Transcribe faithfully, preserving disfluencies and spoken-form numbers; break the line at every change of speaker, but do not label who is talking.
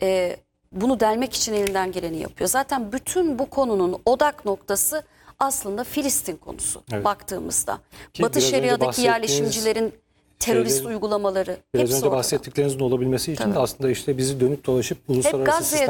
e, bunu delmek için elinden geleni yapıyor. Zaten bütün bu konunun odak noktası aslında Filistin konusu
Evet.
baktığımızda.
Ki
Batı
biraz önce
Şeria'daki
bahsettiğiniz
yerleşimcilerin terörist
şeylerin-
uygulamaları
Biraz
hepsi
önce
ortada.
bahsettiklerinizin olabilmesi için
Tabii.
de aslında işte bizi dönüp dolaşıp uluslararası
Gazze'ye